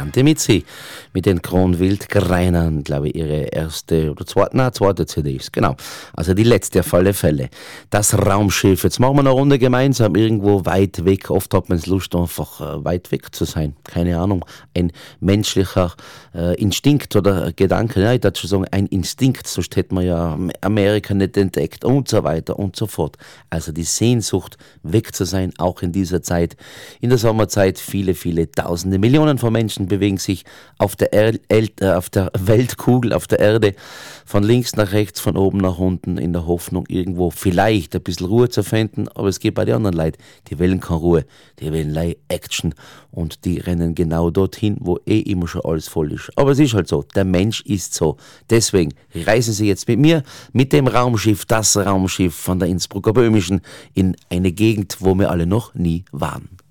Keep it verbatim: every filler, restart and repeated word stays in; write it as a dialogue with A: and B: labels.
A: Tante Mitzi mit den Kronwildgreinern, glaube ich, ihre erste oder zweite, nein, zweite C D ist, genau. Also die letzte auf alle Fälle. Das Raumschiff. Jetzt machen wir eine Runde gemeinsam irgendwo weit weg. Oft hat man Lust, einfach äh, weit weg zu sein. Keine Ahnung. Ein menschlicher äh, Instinkt oder Gedanke. Ja, ich würde schon sagen, ein Instinkt, sonst hätte man ja Amerika nicht entdeckt und so weiter und so fort. Also die Sehnsucht, weg zu sein, auch in dieser Zeit. In der Sommerzeit viele, viele Tausende, Millionen von Menschen bewegen sich auf der, er- El- äh, auf der Weltkugel, auf der Erde, von links nach rechts, von oben nach unten, in der Hoffnung, irgendwo vielleicht ein bisschen Ruhe zu finden. Aber es geht bei den anderen Leuten, die wollen keine Ruhe, die wollen Lei Action und die rennen genau dorthin, wo eh immer schon alles voll ist. Aber es ist halt so, der Mensch ist so. Deswegen reisen Sie jetzt mit mir, mit dem Raumschiff, das Raumschiff von der Innsbrucker Böhmischen, in eine Gegend, wo wir alle noch nie waren.